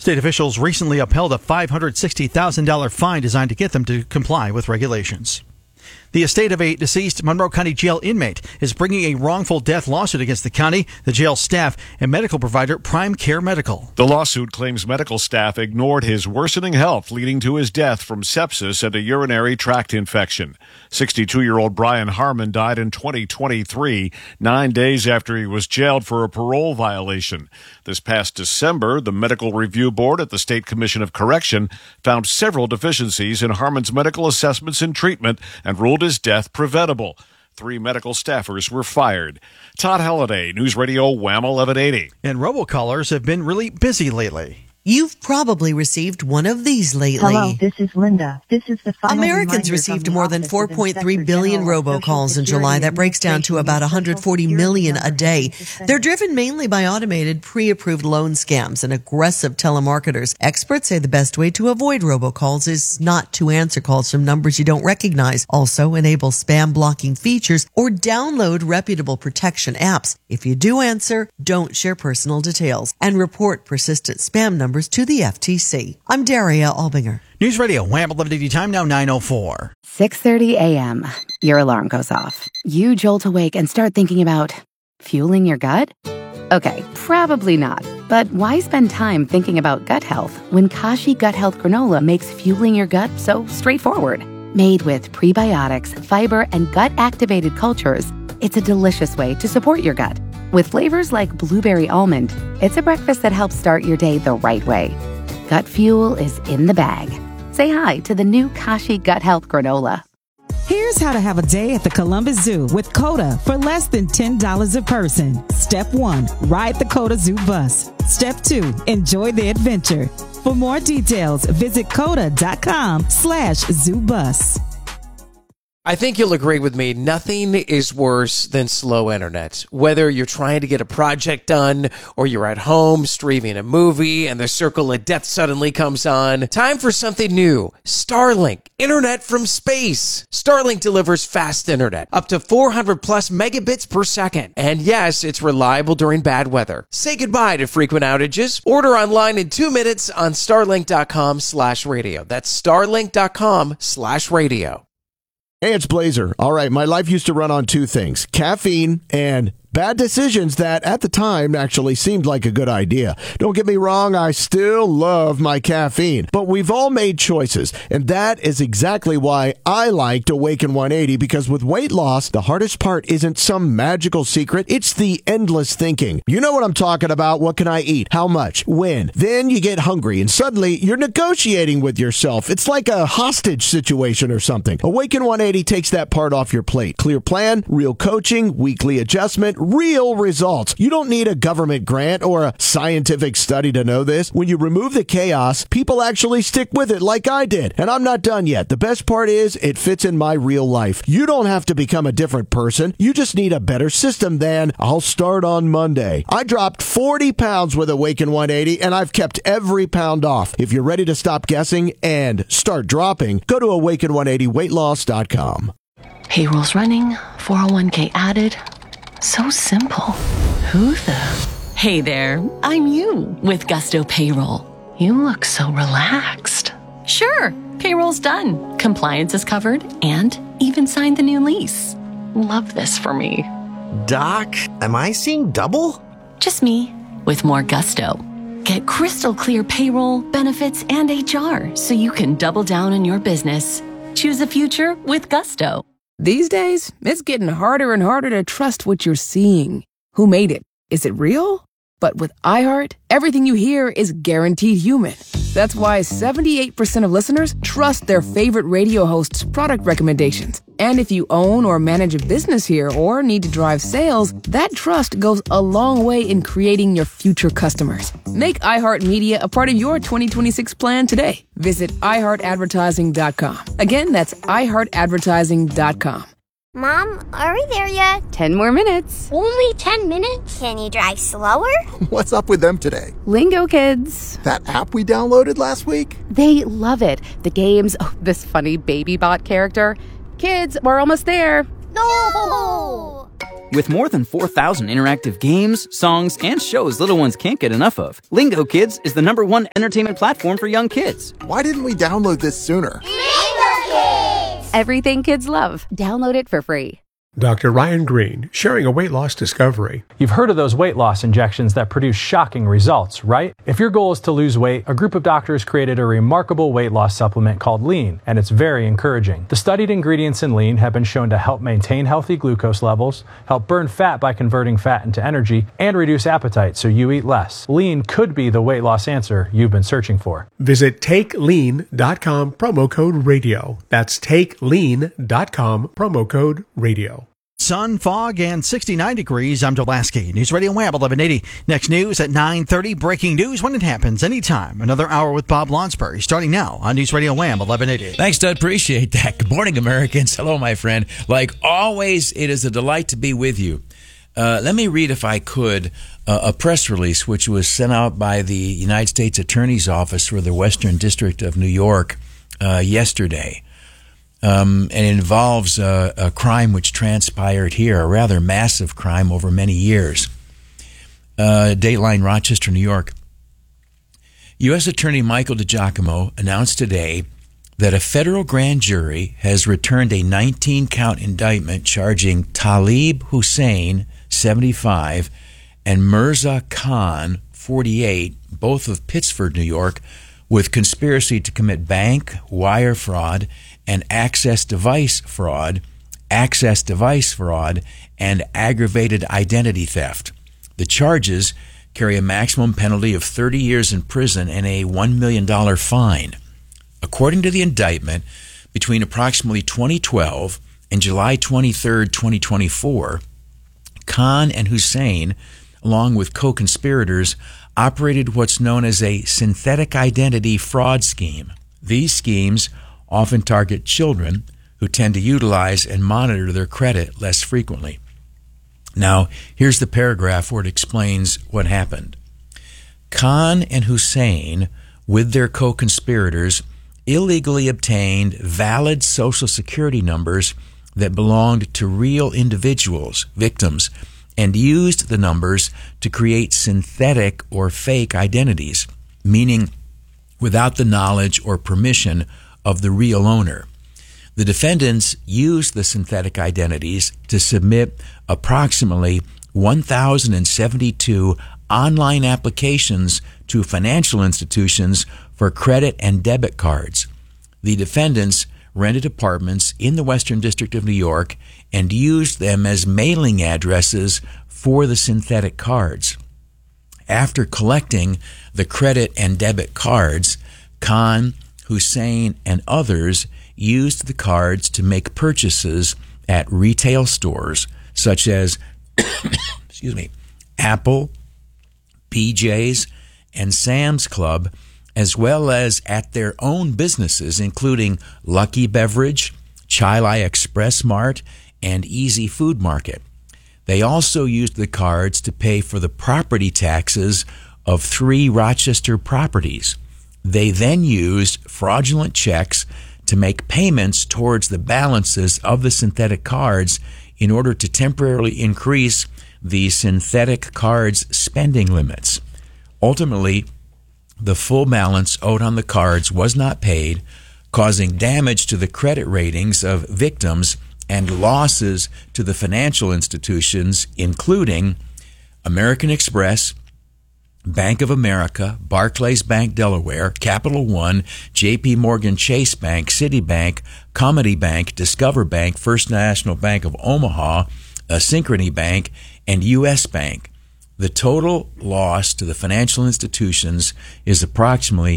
State officials recently upheld a $560,000 fine designed to get them to comply with regulations. The estate of a deceased Monroe County Jail inmate is bringing a wrongful death lawsuit against the county, the jail staff, and medical provider Prime Care Medical. The lawsuit claims medical staff ignored his worsening health, leading to his death from sepsis and a urinary tract infection. 62-year-old Brian Harmon died in 2023, 9 days after he was jailed for a parole violation. This past December, the Medical Review Board at the State Commission of Correction found several deficiencies in Harmon's medical assessments and treatment and ruled his death preventable. 3 medical staffers were fired. Todd Halliday, News Radio Wham 1180. And robocallers have been really busy lately. You've probably received one of these lately. Hello, this is Linda. This is the final Americans received more than 4.3 billion robocalls in July. That breaks down to about 140 million a day. They're driven mainly by automated, pre-approved loan scams and aggressive telemarketers. Experts say the best way to avoid robocalls is not to answer calls from numbers you don't recognize. Also, enable spam blocking features or download reputable protection apps. If you do answer, don't share personal details and report persistent spam numbers to the FTC. I'm Daria Albinger. News Radio Wham 1180, time now 9:04. 6:30 a.m. Your alarm goes off. You jolt awake and start thinking about fueling your gut? Okay, probably not. But why spend time thinking about gut health when Kashi Gut Health Granola makes fueling your gut so straightforward? Made with prebiotics, fiber, and gut-activated cultures, it's a delicious way to support your gut. With flavors like blueberry almond, it's a breakfast that helps start your day the right way. Gut fuel is in the bag. Say hi to the new Kashi Gut Health Granola. Here's how to have a day at the Columbus Zoo with COTA for less than $10 a person. Step 1, ride the COTA Zoo bus. Step 2, enjoy the adventure. For more details, visit COTA.com/zoobus. I think you'll agree with me, nothing is worse than slow internet. Whether you're trying to get a project done or you're at home streaming a movie and the circle of death suddenly comes on, time for something new. Starlink, internet from space. Starlink delivers fast internet, up to 400 plus megabits per second. And yes, it's reliable during bad weather. Say goodbye to frequent outages. Order online in 2 minutes on starlink.com/radio. That's starlink.com/radio. Hey, it's Blazer. All right, my life used to run on 2 things, caffeine and bad decisions that at the time actually seemed like a good idea. Don't get me wrong, I still love my caffeine, but we've all made choices, and that is exactly why I liked Awaken 180, because with weight loss, the hardest part isn't some magical secret, it's the endless thinking. You know what I'm talking about. What can I eat? How much? When? Then you get hungry, and suddenly you're negotiating with yourself. It's like a hostage situation or something. Awaken 180 takes that part off your plate. Clear plan, real coaching, weekly adjustment, real results. You don't need a government grant or a scientific study to know this. When you remove the chaos, people actually stick with it like I did. And I'm not done yet. The best part is it fits in my real life. You don't have to become a different person. You just need a better system than I'll start on Monday. I dropped 40 pounds with Awaken 180 and I've kept every pound off. If you're ready to stop guessing and start dropping, go to awaken180weightloss.com. Payroll's running, 401k added. So simple. Who the? Hey there, I'm you with Gusto Payroll. You look so relaxed. Sure, payroll's done. Compliance is covered and even signed the new lease. Love this for me. Doc, am I seeing double? Just me with more Gusto. Get crystal clear payroll, benefits, and HR so you can double down on your business. Choose a future with Gusto. These days, it's getting harder and harder to trust what you're seeing. Who made it? Is it real? But with iHeart, everything you hear is guaranteed human. That's why 78% of listeners trust their favorite radio host's product recommendations. And if you own or manage a business here or need to drive sales, that trust goes a long way in creating your future customers. Make iHeartMedia a part of your 2026 plan today. Visit iHeartAdvertising.com. Again, that's iHeartAdvertising.com. Mom, are we there yet? 10 more minutes. Only 10 minutes? Can you drive slower? What's up with them today? Lingo Kids. That app we downloaded last week? They love it. The games, this funny baby bot character. Kids, we're almost there. No! With more than 4,000 interactive games, songs, and shows little ones can't get enough of, Lingo Kids is the #1 entertainment platform for young kids. Why didn't we download this sooner? Lingo Kids! Everything kids love. Download it for free. Dr. Ryan Green, sharing a weight loss discovery. You've heard of those weight loss injections that produce shocking results, right? If your goal is to lose weight, a group of doctors created a remarkable weight loss supplement called Lean, and it's very encouraging. The studied ingredients in Lean have been shown to help maintain healthy glucose levels, help burn fat by converting fat into energy, and reduce appetite so you eat less. Lean could be the weight loss answer you've been searching for. Visit TakeLean.com, promo code radio. That's TakeLean.com, promo code radio. Sun, fog, and 69 degrees. I'm Joe Lasky. News Radio Wham 1180. Next news at 9:30. Breaking news when it happens. Anytime. Another hour with Bob Lonsbury. Starting now on News Radio Wham 1180. Thanks, Doug. Appreciate that. Good morning, Americans. Hello, my friend. Like always, it is a delight to be with you. Let me read, if I could, a press release which was sent out by the United States Attorney's Office for the Western District of New York yesterday. And it involves a crime which transpired here, a rather massive crime over many years. Dateline, Rochester, New York. U.S. Attorney Michael DiGiacomo announced today that a federal grand jury has returned a 19-count indictment charging Talib Hussein, 75, and Mirza Khan, 48, both of Pittsford, New York, with conspiracy to commit bank, wire fraud, and access device fraud, and aggravated identity theft. The charges carry a maximum penalty of 30 years in prison and a $1 million fine. According to the indictment, between approximately 2012 and July 23, 2024, Khan and Hussein, along with co-conspirators, operated what's known as a synthetic identity fraud scheme. These schemes often target children who tend to utilize and monitor their credit less frequently. Now, here's the paragraph where it explains what happened. Khan and Hussein, with their co-conspirators, illegally obtained valid Social Security numbers that belonged to real individuals, victims, and used the numbers to create synthetic or fake identities, meaning without the knowledge or permission of the real owner. The defendants used the synthetic identities to submit approximately 1,072 online applications to financial institutions for credit and debit cards. The defendants rented apartments in the Western District of New York and used them as mailing addresses for the synthetic cards. After collecting the credit and debit cards, Khan, Hussein, and others used the cards to make purchases at retail stores such as Apple, BJ's, and Sam's Club, as well as at their own businesses, including Lucky Beverage, Chilai Express Mart, and Easy Food Market. They also used the cards to pay for the property taxes of 3 Rochester properties. They then used fraudulent checks to make payments towards the balances of the synthetic cards in order to temporarily increase the synthetic cards' spending limits. Ultimately, the full balance owed on the cards was not paid, causing damage to the credit ratings of victims and losses to the financial institutions, including American Express, Bank of America, Barclays Bank Delaware, Capital One, J.P. Morgan Chase Bank, Citibank, Comedy Bank, Discover Bank, First National Bank of Omaha, Synchrony Bank, and U.S. Bank. The total loss to the financial institutions is approximately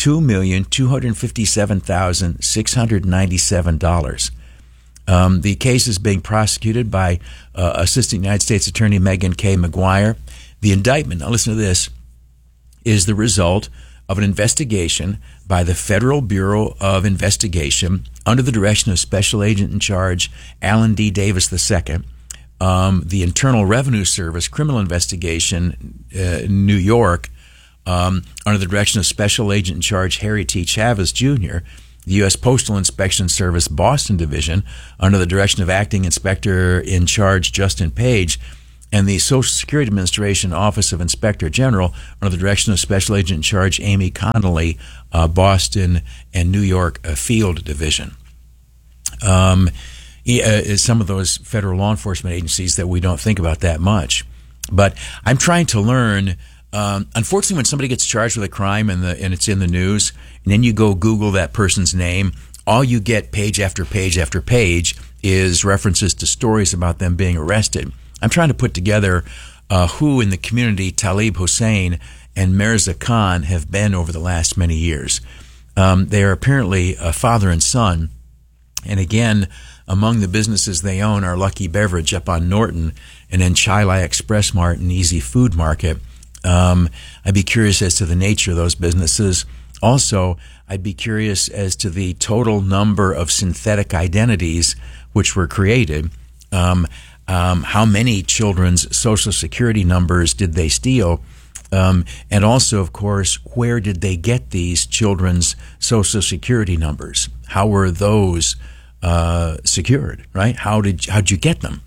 $2,257,697. The case is being prosecuted by Assistant United States Attorney Megan K. McGuire. The indictment, now listen to this, is the result of an investigation by the Federal Bureau of Investigation under the direction of Special Agent in Charge Alan D. Davis II, the Internal Revenue Service Criminal Investigation New York under the direction of Special Agent in Charge Harry T. Chavez Jr., the U.S. Postal Inspection Service Boston Division, under the direction of Acting Inspector in Charge Justin Page, and the Social Security Administration Office of Inspector General, under the direction of Special Agent in Charge Amy Connolly, Boston and New York Field Division. Some of those federal law enforcement agencies that we don't think about that much. But I'm trying to learn. Unfortunately, when somebody gets charged with a crime and it's in the news, and then you go Google that person's name, all you get page after page after page is references to stories about them being arrested. I'm trying to put together who in the community Talib Hussein and Mirza Khan have been over the last many years. They are apparently a father and son. And again, among the businesses they own are Lucky Beverage up on Norton, and then Chai Express Mart and Easy Food Market. I'd be curious as to the nature of those businesses. Also, I'd be curious as to the total number of synthetic identities which were created. How many children's Social Security numbers did they steal? And also, of course, where did they get these children's Social Security numbers? How were those secured, right? How'd you get them?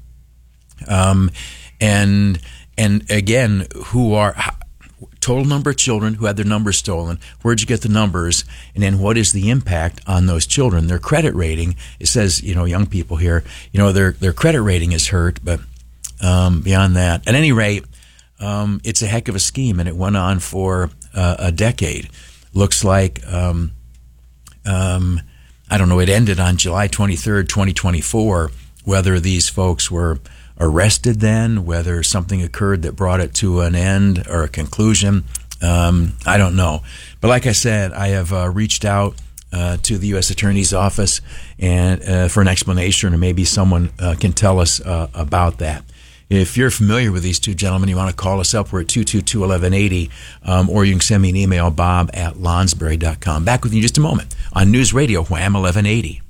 And again, total number of children who had their numbers stolen, where'd you get the numbers, and then what is the impact on those children? Their credit rating, it says, young people here, their credit rating is hurt, but beyond that, at any rate, it's a heck of a scheme, and it went on for a decade. Looks like, I don't know, it ended on July 23rd, 2024, whether these folks were arrested then, whether something occurred that brought it to an end or a conclusion, I don't know. But like I said, I have reached out to the U.S. Attorney's Office and for an explanation, or maybe someone can tell us about that. If you're familiar with these two gentlemen, you want to call us up, we're at 222-1180, or you can send me an email, bob@lonsberry.com. Back with you in just a moment on News Radio Wham 1180.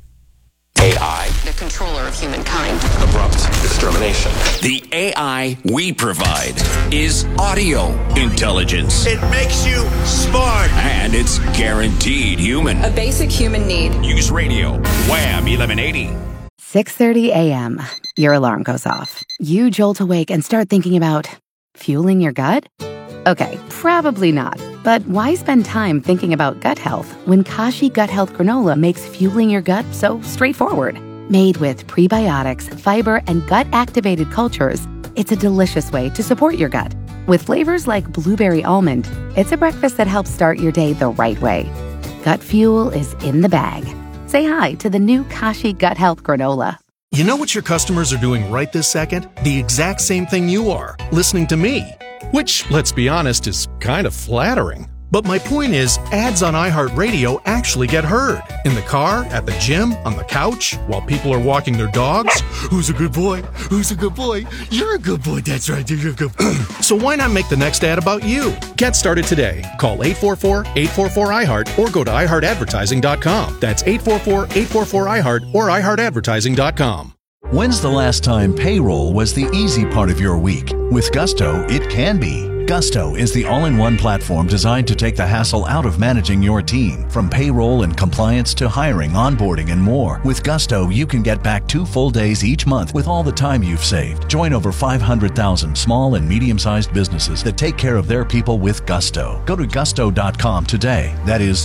AI, the controller of humankind. Abrupt extermination. The AI we provide is audio intelligence. It makes you smart. And it's guaranteed human. A basic human need. News Radio Wham 1180. 6:30 a.m. Your alarm goes off. You jolt awake and start thinking about fueling your gut? Okay, probably not. But why spend time thinking about gut health when Kashi Gut Health Granola makes fueling your gut so straightforward? Made with prebiotics, fiber, and gut-activated cultures, it's a delicious way to support your gut. With flavors like blueberry almond, it's a breakfast that helps start your day the right way. Gut fuel is in the bag. Say hi to the new Kashi Gut Health Granola. You know what your customers are doing right this second? The exact same thing you are, listening to me. Which, let's be honest, is kind of flattering. But my point is, ads on iHeartRadio actually get heard. In the car, at the gym, on the couch, while people are walking their dogs. Who's a good boy? Who's a good boy? You're a good boy. That's right. You're a good boy. So why not make the next ad about you? Get started today. Call 844-844-iHeart or go to iHeartAdvertising.com. That's 844-844-iHeart or iHeartAdvertising.com. When's the last time payroll was the easy part of your week? With Gusto, it can be. Gusto is the all-in-one platform designed to take the hassle out of managing your team. From payroll and compliance to hiring, onboarding, and more. With Gusto, you can get back 2 full days each month with all the time you've saved. Join over 500,000 small and medium-sized businesses that take care of their people with Gusto. Go to gusto.com today. That is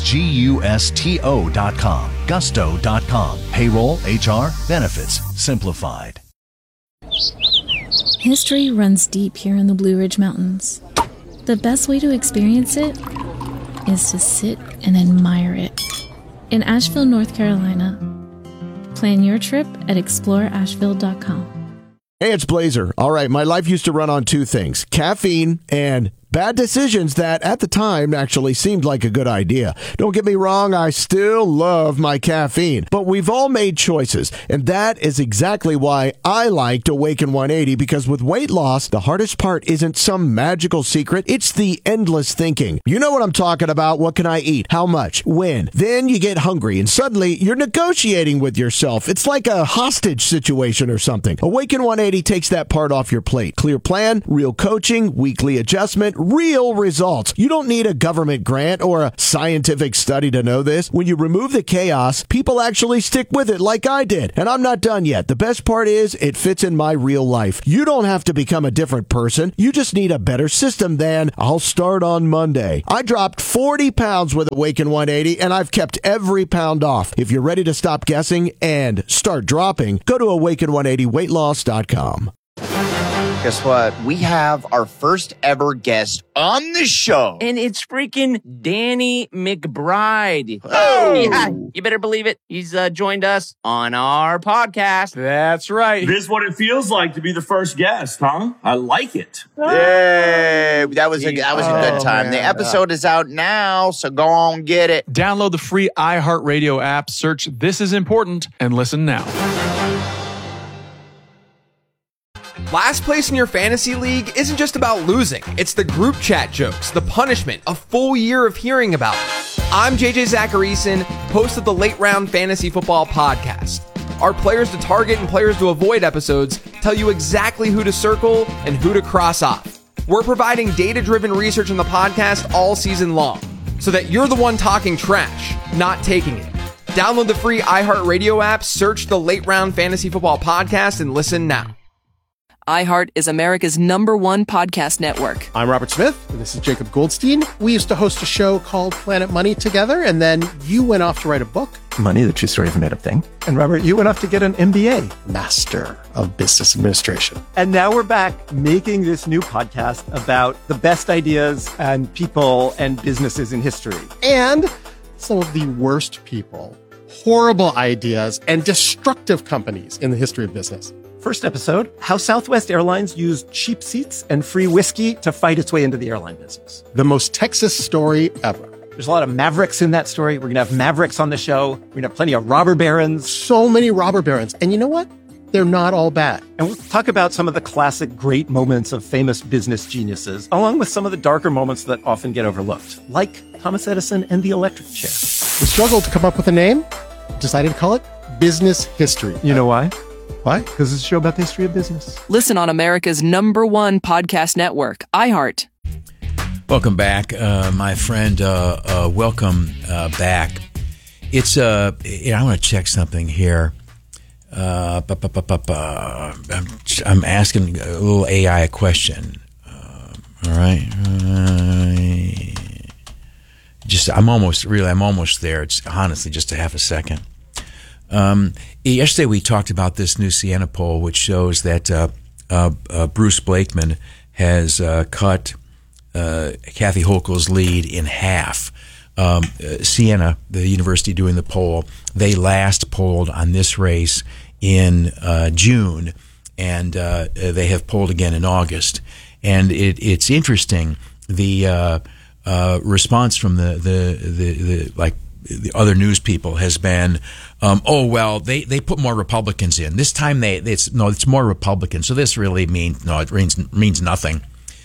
GUSTO.com. Gusto.com. Payroll, HR, benefits, simplified. History runs deep here in the Blue Ridge Mountains. The best way to experience it is to sit and admire it. In Asheville, North Carolina. Plan your trip at exploreasheville.com. Hey, it's Blazer. All right, my life used to run on 2 things, caffeine and bad decisions that at the time actually seemed like a good idea. Don't get me wrong, I still love my caffeine, but we've all made choices, and that is exactly why I liked Awaken 180, because with weight loss, the hardest part isn't some magical secret, it's the endless thinking. You know what I'm talking about. What can I eat? How much? When? Then you get hungry, and suddenly you're negotiating with yourself. It's like a hostage situation or something. Awaken 180 takes that part off your plate. Clear plan, real coaching, weekly adjustment, real results. You don't need a government grant or a scientific study to know this. When you remove the chaos, people actually stick with it like I did. And I'm not done yet. The best part is it fits in my real life. You don't have to become a different person. You just need a better system than I'll start on Monday. I dropped 40 pounds with Awaken 180 and I've kept every pound off. If you're ready to stop guessing and start dropping, go to awaken180weightloss.com. Guess what? We have our first ever guest on the show. And it's freaking Danny McBride. Oh! Yeah, you better believe it. He's joined us on our podcast. That's right. This is what it feels like to be the first guest, huh? I like it. Yay! That was a good time. Man. The episode is out now, so go on, get it. Download the free iHeartRadio app, search This Is Important, and listen now. Last place in your fantasy league isn't just about losing. It's the group chat jokes, the punishment, a full year of hearing about it. I'm JJ Zacharyson, host of the Late Round Fantasy Football Podcast. Our Players to Target and Players to Avoid episodes tell you exactly who to circle and who to cross off. We're providing data-driven research on the podcast all season long, so that you're the one talking trash, not taking it. Download the free iHeartRadio app, search the Late Round Fantasy Football Podcast, and listen now. iHeart is America's #1 podcast network. I'm Robert Smith. And this is Jacob Goldstein. We used to host a show called Planet Money together, and then you went off to write a book. Money, the true story of a made-up thing. And Robert, you went off to get an MBA. Master of Business Administration. And now we're back making this new podcast about the best ideas and people and businesses in history. And some of the worst people, horrible ideas, and destructive companies in the history of business. First episode, how Southwest Airlines used cheap seats and free whiskey to fight its way into the airline business. The most Texas story ever. There's a lot of mavericks in that story. We're going to have mavericks on the show. We're going to have plenty of robber barons. So many robber barons. And you know what? They're not all bad. And we'll talk about some of the classic great moments of famous business geniuses, along with some of the darker moments that often get overlooked, like Thomas Edison and the electric chair. We struggled to come up with a name, decided to call it Business History. You know why? Why? Because it's a show about the history of business. Listen on America's #1 podcast network, iHeart. Welcome back, my friend. Welcome back. It's I want to check something here. I'm asking a little AI a question. All right. I'm almost there. It's honestly just a half a second. Yesterday we talked about this new Siena poll, which shows that Bruce Blakeman has cut Kathy Hochul's lead in half. Siena, the university doing the poll, they last polled on this race in June, and they have polled again in August. And it's interesting, the response from the other news people has been, they put more Republicans in. This time it's more Republicans. So this really means nothing.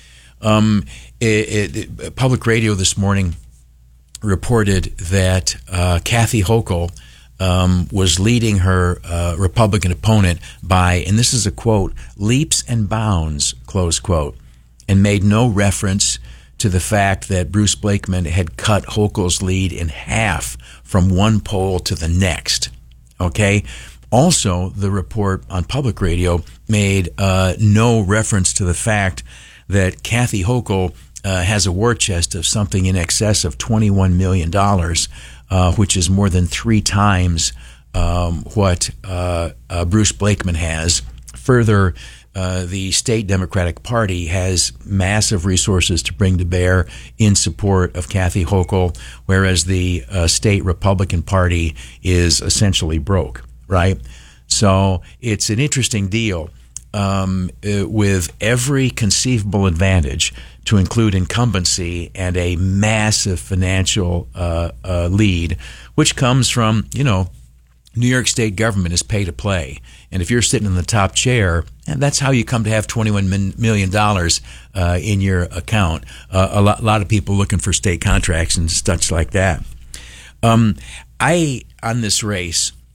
Public radio this morning reported that Kathy Hochul was leading her Republican opponent by, and this is a quote, leaps and bounds, close quote, and made no reference to the fact that Bruce Blakeman had cut Hochul's lead in half from one poll to the next. Okay? Also, the report on public radio made no reference to the fact that Kathy Hochul has a war chest of something in excess of $21 million, which is more than 3 times what Bruce Blakeman has. Further, the state Democratic Party has massive resources to bring to bear in support of Kathy Hochul, whereas the state Republican Party is essentially broke, right? So it's an interesting deal with every conceivable advantage, to include incumbency and a massive financial lead, which comes from, New York State government is pay to play. And if you're sitting in the top chair, and that's how you come to have $21 million in your account. A lot of people looking for state contracts and such like that. On this race,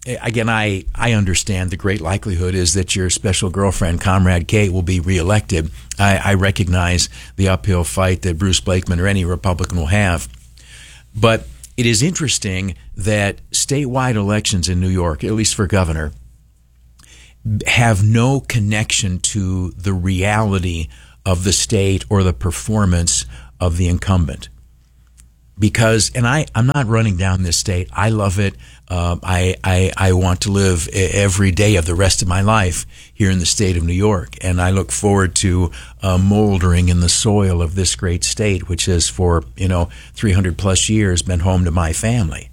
again, I understand the great likelihood is that your special girlfriend, Comrade Kate, will be reelected. I recognize the uphill fight that Bruce Blakeman or any Republican will have. But it is interesting that statewide elections in New York, at least for governor, have no connection to the reality of the state or the performance of the incumbent. Because, and I'm not running down this state. I love it. I want to live every day of the rest of my life here in the state of New York. And I look forward to moldering in the soil of this great state, which has for, 300 plus years been home to my family.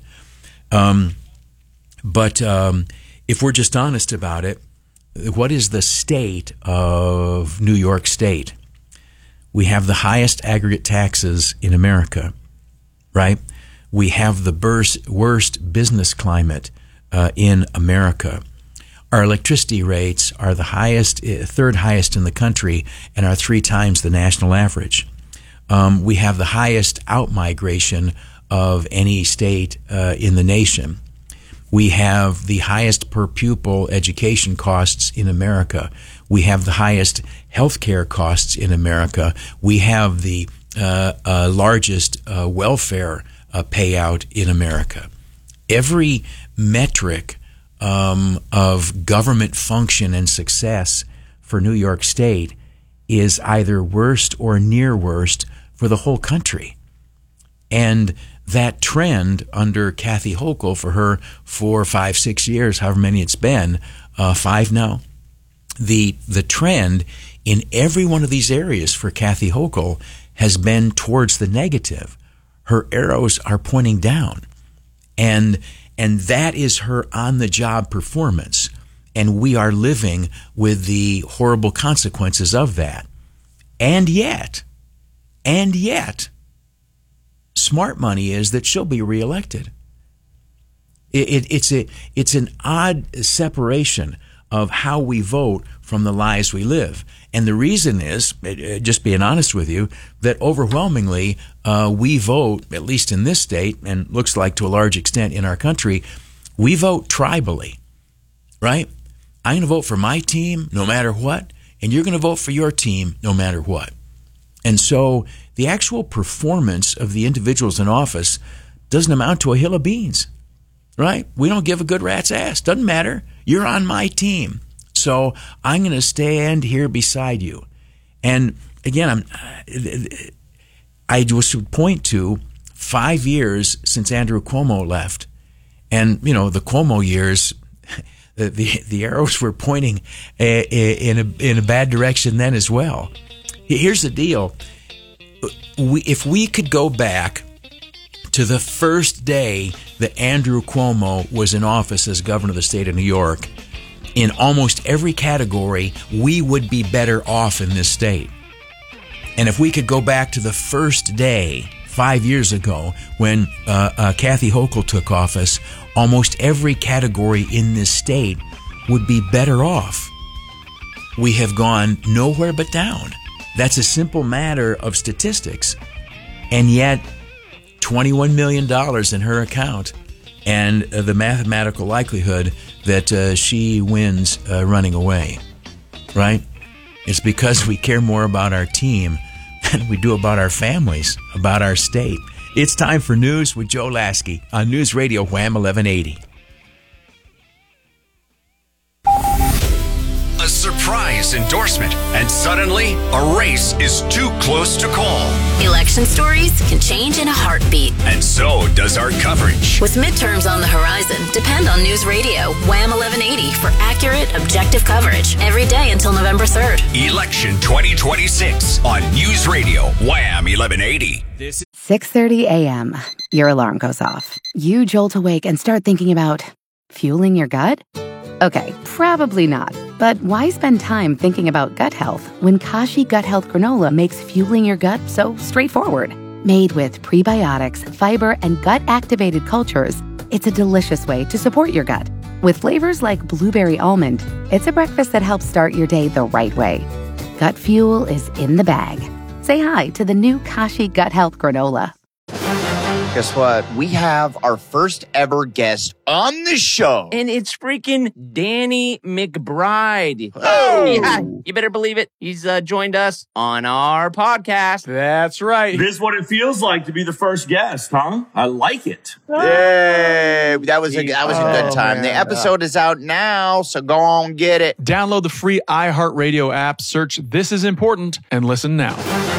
But if we're just honest about it, what is the state of New York State? We have the highest aggregate taxes in America. Right? We have the worst business climate in America. Our electricity rates are the highest, third highest in the country, and are 3 times the national average. We have the highest outmigration of any state in the nation. We have the highest per pupil education costs in America. We have the highest healthcare costs in America. We have the largest welfare payout in America. Every metric of government function and success for New York State is either worst or near worst for the whole country. And that trend under Kathy Hochul for her 4, 5, 6 years, however many it's been, 5 now, the trend in every one of these areas for Kathy Hochul has been towards the negative. Her arrows are pointing down. And that is her on-the-job performance. And we are living with the horrible consequences of that. And yet, smart money is that she'll be reelected. It's an odd separation of how we vote from the lives we live. And the reason is, just being honest with you, that overwhelmingly we vote, at least in this state, and looks like to a large extent in our country, we vote tribally, right? I'm going to vote for my team no matter what, and you're going to vote for your team no matter what. And so the actual performance of the individuals in office doesn't amount to a hill of beans, right? We don't give a good rat's ass. Doesn't matter. You're on my team. So I'm going to stand here beside you. And again, I would point to 5 years since Andrew Cuomo left. And, the Cuomo years, the arrows were pointing in a bad direction then as well. Here's the deal. If we could go back to the first day that Andrew Cuomo was in office as governor of the state of New York, in almost every category, we would be better off in this state. And if we could go back to the first day 5 years ago when Kathy Hochul took office, almost every category in this state would be better off. We have gone nowhere but down. That's a simple matter of statistics. And yet, $21 million in her account, and the mathematical likelihood that she wins running away, right? It's because we care more about our team than we do about our families, about our state. It's time for news with Joe Lasky on News Radio Wham 1180. A surprise endorsement, and suddenly a race is too close to call. Election stories can change in a heartbeat. And so does our coverage. With midterms on the horizon, depend on News Radio Wham 1180 for accurate, objective coverage every day until November 3rd. Election 2026 on News Radio Wham 1180. 6:30 a.m. Your alarm goes off. You jolt awake and start thinking about fueling your gut? Okay, probably not. But why spend time thinking about gut health when Kashi Gut Health Granola makes fueling your gut so straightforward? Made with prebiotics, fiber, and gut-activated cultures, it's a delicious way to support your gut. With flavors like blueberry almond, it's a breakfast that helps start your day the right way. Gut fuel is in the bag. Say hi to the new Kashi Gut Health Granola. Guess what? We have our first ever guest on the show. And it's freaking Danny McBride. Oh! Yeah, you better believe it. He's joined us on our podcast. That's right. This is what it feels like to be the first guest, huh? I like it. Yay! That was a good time. Man. The episode is out now, so go on get it. Download the free iHeartRadio app, search This Is Important, and listen now.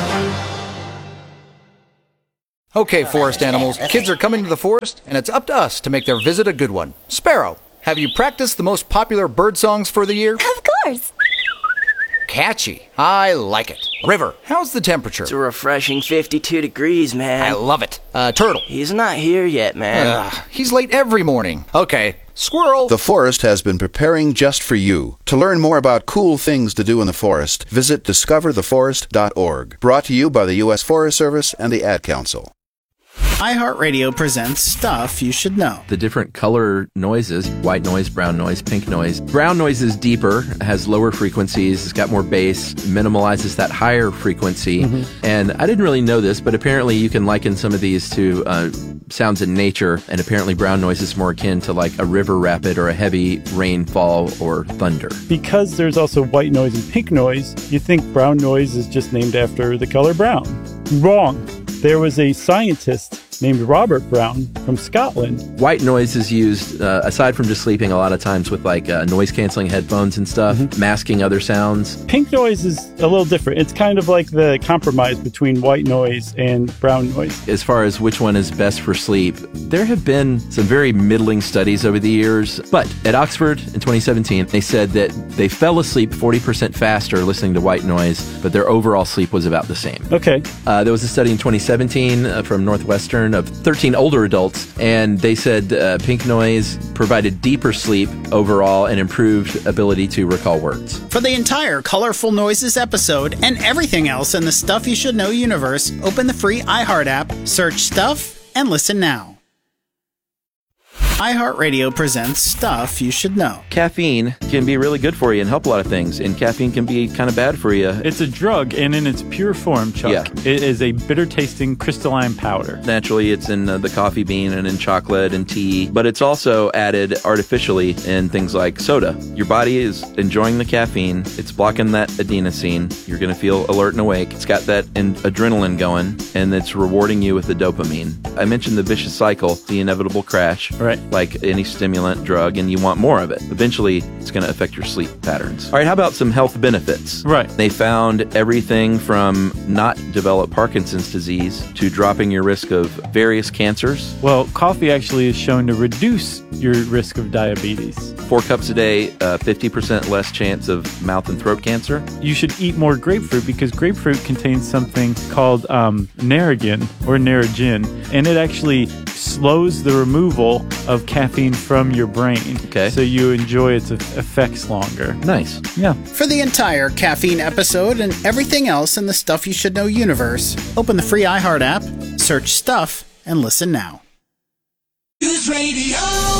Okay, forest animals, kids are coming to the forest, and it's up to us to make their visit a good one. Sparrow, have you practiced the most popular bird songs for the year? Of course. Catchy. I like it. River, how's the temperature? It's a refreshing 52 degrees, man. I love it. Turtle. He's not here yet, man. He's late every morning. Okay. Squirrel. The forest has been preparing just for you. To learn more about cool things to do in the forest, visit discovertheforest.org. Brought to you by the U.S. Forest Service and the Ad Council. iHeartRadio presents Stuff You Should Know. The different color noises, white noise, brown noise, pink noise. Brown noise is deeper, has lower frequencies, it's got more bass, minimalizes that higher frequency. And I didn't really know this, but apparently you can liken some of these to sounds in nature, and apparently brown noise is more akin to like a river rapid or a heavy rainfall or thunder. Because there's also white noise and pink noise, you think brown noise is just named after the color brown. Wrong. There was a scientist named Robert Brown from Scotland. White noise is used, aside from just sleeping, a lot of times with like noise-canceling headphones and stuff, masking other sounds. Pink noise is a little different. It's kind of like the compromise between white noise and brown noise. As far as which one is best for sleep, there have been some very middling studies over the years. But at Oxford in 2017, they said that they fell asleep 40% faster listening to white noise, but their overall sleep was about the same. Okay. There was a study in 2017 from Northwestern of 13 older adults, and they said pink noise provided deeper sleep overall and improved ability to recall words. For the entire Colorful Noises episode and everything else in the Stuff You Should Know universe, open the free iHeart app, search Stuff, and listen now. iHeartRadio presents Stuff You Should Know. Caffeine can be really good for you and help a lot of things, and caffeine can be kind of bad for you. It's a drug, and in its pure form, Chuck, it is a bitter-tasting crystalline powder. Naturally, it's in the coffee bean and in chocolate and tea, but it's also added artificially in things like soda. Your body is enjoying the caffeine. It's blocking that adenosine. You're going to feel alert and awake. It's got that adrenaline going, and it's rewarding you with the dopamine. I mentioned the vicious cycle, the inevitable crash. Right. Like any stimulant drug, and you want more of it. Eventually, it's going to affect your sleep patterns. All right, how about some health benefits? Right. They found everything from not develop Parkinson's disease to dropping your risk of various cancers. Well, coffee actually is shown to reduce your risk of diabetes. 4 cups a day, 50% less chance of mouth and throat cancer. You should eat more grapefruit because grapefruit contains something called Narragin or Narragin, and it actually slows the removal of caffeine from your brain. Okay. So you enjoy its effects longer. Nice. Yeah. For the entire caffeine episode and everything else in the Stuff You Should Know universe, open the free iHeart app, search Stuff, and listen now. News Radio.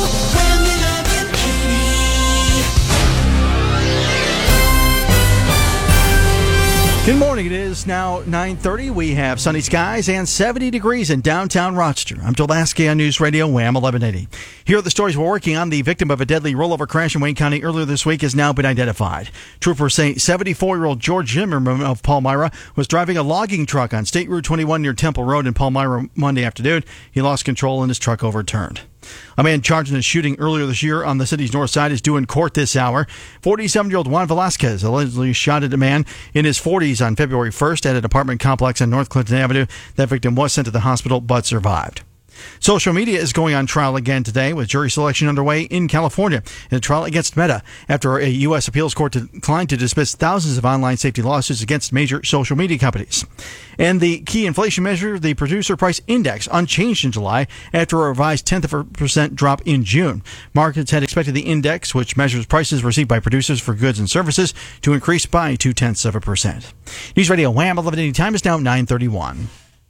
Good morning. It is now 9:30. We have sunny skies and 70 degrees in downtown Rochester. I'm Joel Lasky on News Radio Wham 1180. Here are the stories we're working on. The victim of a deadly rollover crash in Wayne County earlier this week has now been identified. Troopers say 74-year-old George Zimmerman of Palmyra was driving a logging truck on State Route 21 near Temple Road in Palmyra Monday afternoon. He lost control and his truck overturned. A man charged in a shooting earlier this year on the city's north side is due in court this hour. 47-year-old Juan Velasquez allegedly shot at a man in his 40s on February 1st at an apartment complex on North Clinton Avenue. That victim was sent to the hospital but survived. Social media is going on trial again today with jury selection underway in California in a trial against Meta after a U.S. appeals court declined to dismiss thousands of online safety lawsuits against major social media companies. And the key inflation measure, the Producer Price Index, unchanged in July after a revised 0.1% drop in June. Markets had expected the index, which measures prices received by producers for goods and services, to increase by 0.2%. News Radio Wham 1180 time is now 9:31.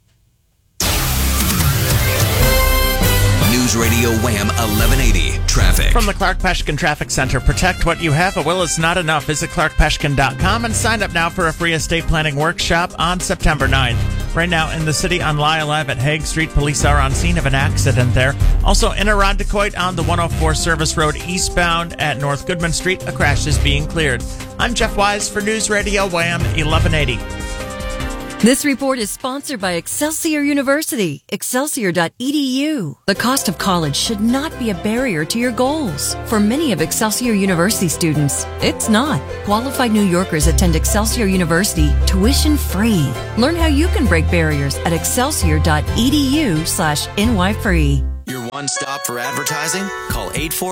News Radio Wham 1180 Traffic. From the Clark Peshkin Traffic Center, protect what you have. A will is not enough. Visit clarkpeshkin.com and sign up now for a free estate planning workshop on September 9th. Right now in the city on Lyle Ave at Hague Street, police are on scene of an accident there. Also in Irondequoit on the 104 Service Road eastbound at North Goodman Street, a crash is being cleared. I'm Jeff Wise for News Radio Wham 1180. This report is sponsored by Excelsior University, excelsior.edu. The cost of college should not be a barrier to your goals. For many of Excelsior University students, it's not. Qualified New Yorkers attend Excelsior University tuition free. Learn how you can break barriers at excelsior.edu/NYFree. Your one stop for advertising? Call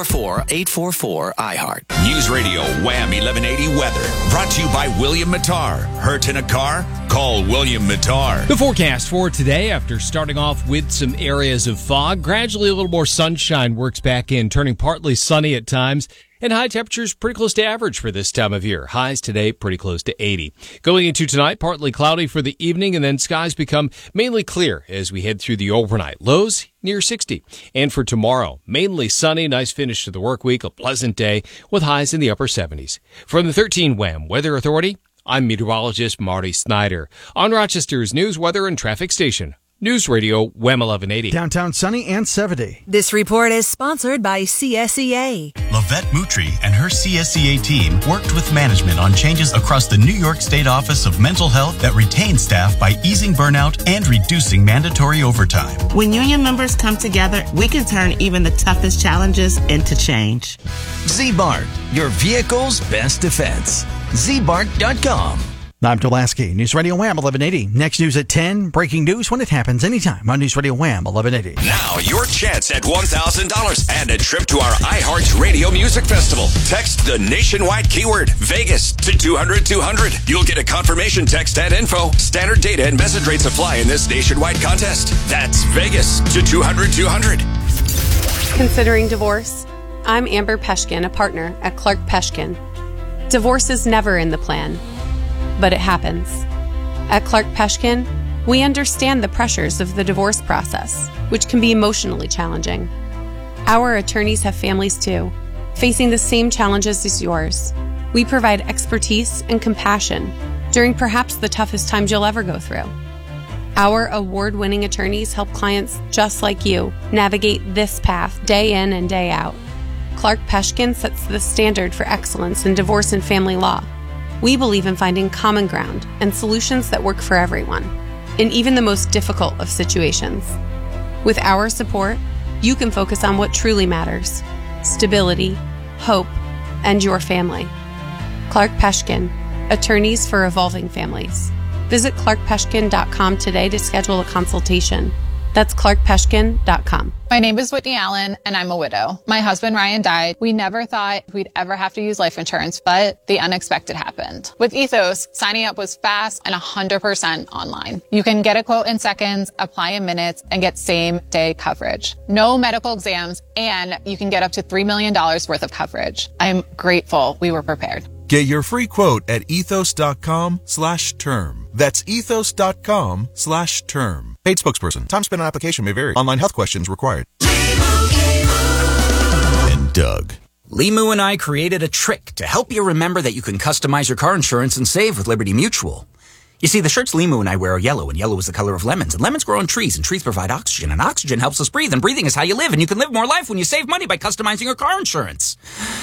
844-844-iHeart. News Radio Wham 1180 weather. Brought to you by William Mattar. Hurt in a car? Call William Mattar. The forecast for today, after starting off with some areas of fog, gradually a little more sunshine works back in, turning partly sunny at times. And high temperatures pretty close to average for this time of year. Highs today pretty close to 80. Going into tonight, partly cloudy for the evening, and then skies become mainly clear as we head through the overnight. Lows near 60. And for tomorrow, mainly sunny, nice finish to the work week, a pleasant day with highs in the upper 70s. From the 13 Wham Weather Authority, I'm meteorologist Marty Snyder on Rochester's News, Weather, and Traffic Station. News Radio Wham 1180. Downtown sunny and 70. This report is sponsored by CSEA. Lavette Moutry and her CSEA team worked with management on changes across the New York State Office of Mental Health that retain staff by easing burnout and reducing mandatory overtime. When union members come together, we can turn even the toughest challenges into change. Z-Bart, your vehicle's best defense. ZBart.com. I'm Dulaski, News Radio Wham 1180. Next news at 10. Breaking news when it happens anytime on News Radio Wham 1180. Now your chance at $1,000 and a trip to our iHeart Radio Music Festival. Text the nationwide keyword Vegas to 200-200. You'll get a confirmation text and info. Standard data and message rates apply in this nationwide contest. That's Vegas to 200-200. Considering divorce? I'm Amber Peshkin, a partner at Clark Peshkin. Divorce is never in the plan, but it happens. At Clark Peshkin, we understand the pressures of the divorce process, which can be emotionally challenging. Our attorneys have families too, facing the same challenges as yours. We provide expertise and compassion during perhaps the toughest times you'll ever go through. Our award-winning attorneys help clients just like you navigate this path day in and day out. Clark Peshkin sets the standard for excellence in divorce and family law. We believe in finding common ground and solutions that work for everyone, in even the most difficult of situations. With our support, you can focus on what truly matters: stability, hope, and your family. Clark Peshkin, attorneys for evolving families. Visit clarkpeshkin.com today to schedule a consultation. That's clarkpeshkin.com. My name is Whitney Allen, and I'm a widow. My husband, Ryan, died. We never thought we'd ever have to use life insurance, but the unexpected happened. With Ethos, signing up was fast and 100% online. You can get a quote in seconds, apply in minutes, and get same-day coverage. No medical exams, and you can get up to $3 million worth of coverage. I'm grateful we were prepared. Get your free quote at ethos.com/term. That's ethos.com/term. Paid spokesperson. Time spent on application may vary. Online health questions required. And Doug. Limu and I created a trick to help you remember that you can customize your car insurance and save with Liberty Mutual. You see, the shirts Limu and I wear are yellow, and yellow is the color of lemons, and lemons grow on trees, and trees provide oxygen, and oxygen helps us breathe, and breathing is how you live, and you can live more life when you save money by customizing your car insurance.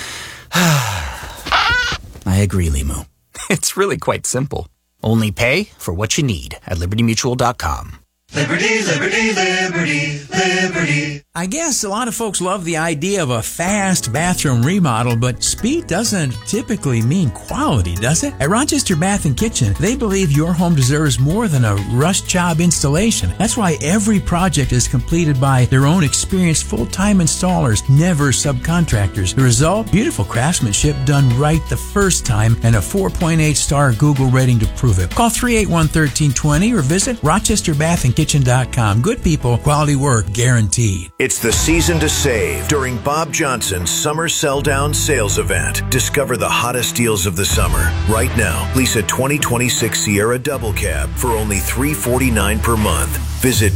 I agree, Limu. It's really quite simple. Only pay for what you need at libertymutual.com. Liberty, liberty, liberty, liberty. I guess a lot of folks love the idea of a fast bathroom remodel, but speed doesn't typically mean quality, does it? At Rochester Bath and Kitchen, they believe your home deserves more than a rush job installation. That's why every project is completed by their own experienced full-time installers, never subcontractors. The result? Beautiful craftsmanship done right the first time and a 4.8-star Google rating to prove it. Call 381-1320 or visit rochesterbathandkitchen.com. Good people, quality work guaranteed. It's the season to save during Bob Johnson's Summer Sell Down Sales Event. Discover the hottest deals of the summer. Right now, lease a 2026 Sierra Double Cab for only $349 per month. Visit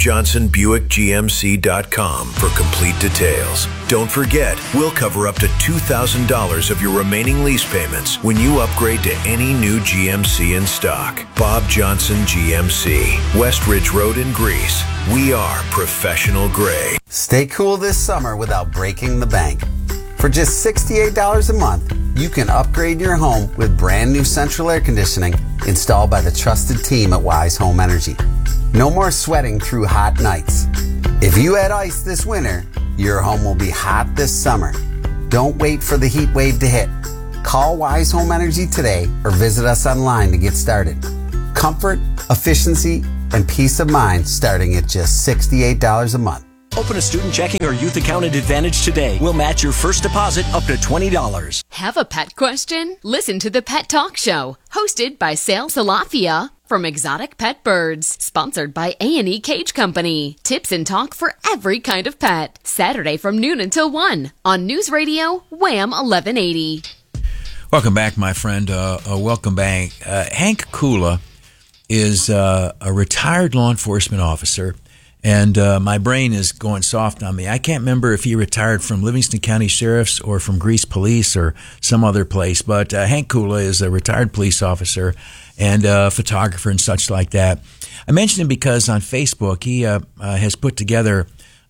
BobJohnsonBuickGMC.com for complete details. Don't forget, we'll cover up to $2,000 of your remaining lease payments when you upgrade to any new GMC in stock. Bob Johnson GMC, West Ridge Road in Greece. We are professional grade. Stay cool this summer without breaking the bank. For just $68 a month, you can upgrade your home with brand new central air conditioning installed by the trusted team at Wise Home Energy. No more sweating through hot nights. If you had ice this winter, your home will be hot this summer. Don't wait for the heat wave to hit. Call Wise Home Energy today or visit us online to get started. Comfort, efficiency, and peace of mind starting at just $68 a month. Open a student checking or youth account at Advantage today. We'll match your first deposit up to $20. Have a pet question? Listen to the Pet Talk Show, hosted by Sal Salafia from Exotic Pet Birds, sponsored by A&E Cage Company. Tips and talk for every kind of pet. Saturday from noon until 1 on News Radio Wham 1180. Welcome back, my friend. Welcome back. Hank Kula is a retired law enforcement officer. And my brain is going soft on me. I can't remember if he retired from Livingston County Sheriff's or from Greece Police or some other place. But Hank Kula is a retired police officer and a photographer and such like that. I mentioned him because on Facebook he has put together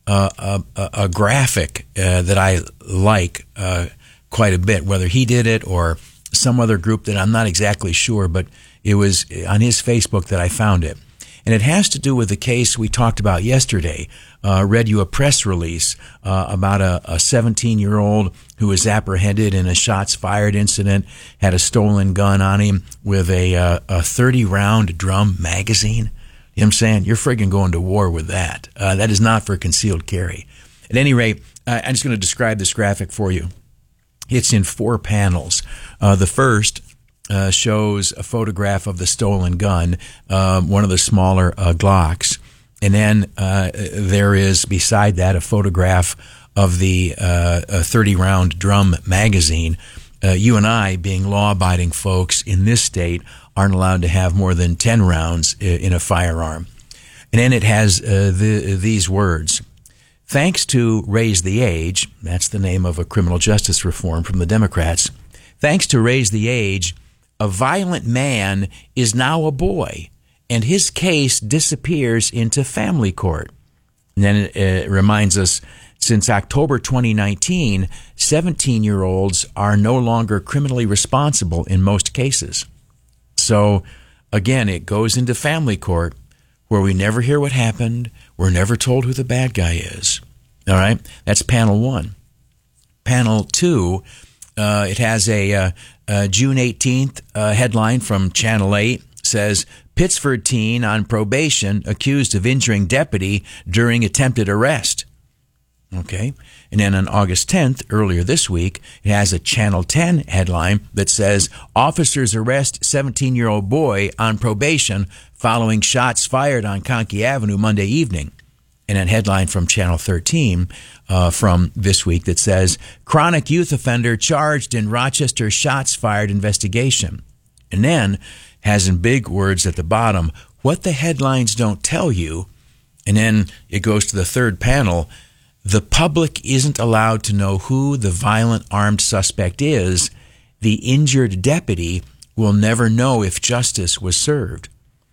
a graphic that I like quite a bit, whether he did it or some other group that I'm not exactly sure. But it was on his Facebook that I found it. And it has to do with the case we talked about yesterday. Read you a press release about a 17-year-old who was apprehended in a shots fired incident, had a stolen gun on him with a 30-round drum magazine. You know what I'm saying? You're friggin' going to war with that. That is not for concealed carry. At any rate, I'm just going to describe this graphic for you. It's in 4 panels. The first shows a photograph of the stolen gun, one of the smaller Glocks. And then there is, beside that, a photograph of the 30-round drum magazine. You and I, being law-abiding folks in this state, aren't allowed to have more than 10 rounds in a firearm. And then it has these words. Thanks to Raise the Age, that's the name of a criminal justice reform from the Democrats, thanks to Raise the Age, a violent man is now a boy, and his case disappears into family court. And then it reminds us, since October 2019, 17-year-olds are no longer criminally responsible in most cases. So, again, it goes into family court, where we never hear what happened, we're never told who the bad guy is. All right? That's panel 1. Panel 2, it has a June 18th headline from Channel 8, says, Pittsford teen on probation accused of injuring deputy during attempted arrest. Okay. And then on August 10th, earlier this week, it has a Channel 10 headline that says, officers arrest 17-year-old boy on probation following shots fired on Conkey Avenue Monday evening. And a headline from Channel 13 from this week that says, chronic youth offender charged in Rochester shots fired investigation. And then has in big words at the bottom, what the headlines don't tell you. And then it goes to the third panel. The public isn't allowed to know who the violent armed suspect is. The injured deputy will never know if justice was served.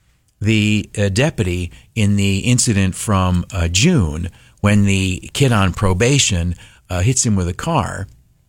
The deputy in the incident from June, when the kid on probation hits him with a car,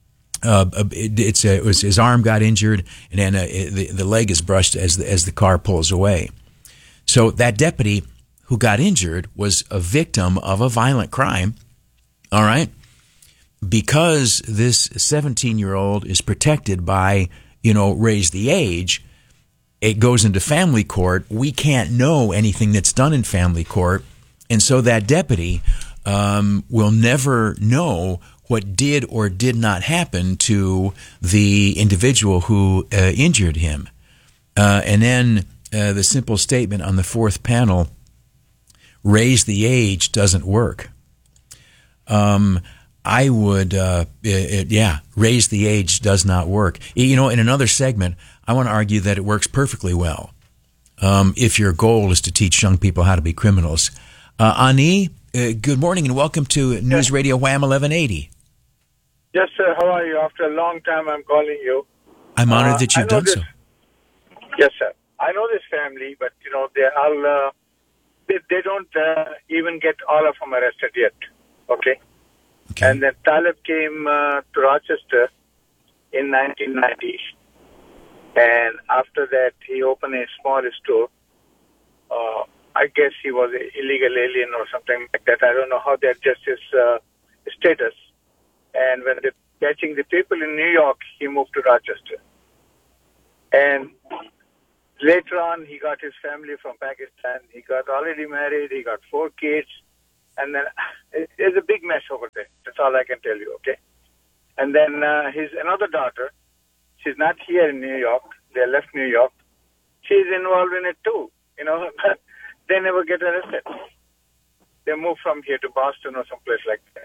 it was his arm got injured, and then the leg is brushed as the car pulls away. So that deputy who got injured was a victim of a violent crime. All right, because this 17-year-old is protected by, Raise the Age. It goes into family court. We can't know anything that's done in family court. And so that deputy will never know what did or did not happen to the individual who injured him. And then the simple statement on the fourth panel, Raise the Age doesn't work. I would, raise the age does not work. You know, in another segment, I want to argue that it works perfectly well. If your goal is to teach young people how to be criminals. Ani, good morning and welcome to News Radio Wham 1180. Yes, sir. How are you? After a long time, I'm calling you. I'm honored that you've done so. Yes, sir. I know this family, but, you know, they all, they don't even get all of them arrested yet. Okay? And then Talib came to Rochester in 1990. And after that, he opened a small store. I guess he was an illegal alien or something like that. I don't know how they adjust his status. And when they're catching the people in New York, he moved to Rochester. And later on, he got his family from Pakistan. He got already married. He got 4 kids. And then there's a big mess over there. That's all I can tell you, okay? And then his another daughter, she's not here in New York. They left New York. She's involved in it too, you know. They never get arrested. They move from here to Boston or someplace like that.